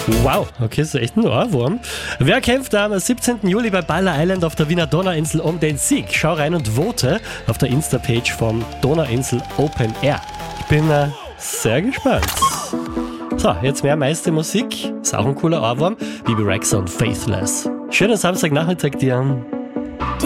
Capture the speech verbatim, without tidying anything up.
Wow, okay, ist echt ein Ohrwurm. Wer kämpft am siebzehnten Juli bei Baller Island auf der Wiener Donauinsel um den Sieg? Schau rein und vote auf der Insta-Page vom Donauinsel Open Air. Ich bin äh, sehr gespannt. So, jetzt mehr meiste Musik. Ist auch ein cooler Ohrwurm. Bebe Rexha und Faithless. Schönen Samstagnachmittag dir.